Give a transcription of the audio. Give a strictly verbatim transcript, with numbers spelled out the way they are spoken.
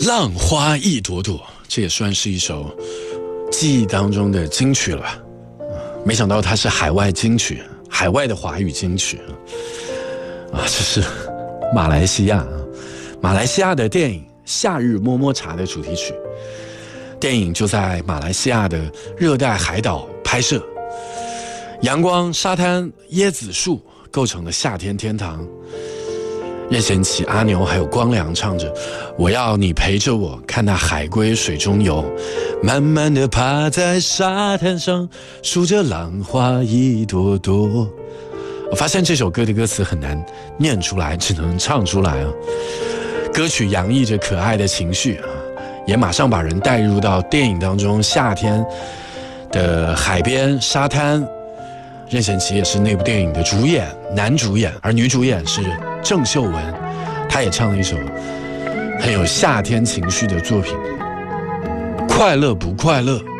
浪花一朵朵，这也算是一首记忆当中的金曲了吧？没想到它是海外金曲，海外的华语金曲啊！这是马来西亚，马来西亚的电影《夏日么么茶》的主题曲。电影就在马来西亚的热带海岛拍摄，阳光、沙滩、椰子树构成了夏天天堂。任贤齐、阿牛还有光良唱着我要你陪着我看那海龟水中游，慢慢地趴在沙滩上数着浪花一朵朵。我发现这首歌的歌词很难念出来，只能唱出来啊。歌曲洋溢着可爱的情绪啊，也马上把人带入到电影当中夏天的海边沙滩。任贤齐也是那部电影的主演，男主演，而女主演是郑秀文，她也唱了一首很有夏天情绪的作品。快乐不快乐？